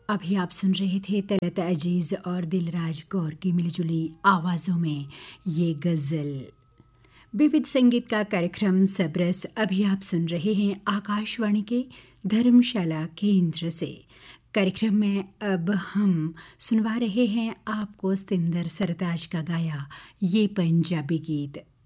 अभी आप सुन रहे थे तलत अजीज़ और दिलराज कौर की मिलीजुली आवाज़ों में ये गज़ल। विविध संगीत का कार्यक्रम सबरस अभी आप सुन रहे हैं आकाशवाणी के धर्मशाला केंद्र से। कार्यक्रम में अब हम सुनवा रहे हैं आपको सिंदर सरताज का गाया ये पंजाबी गीत।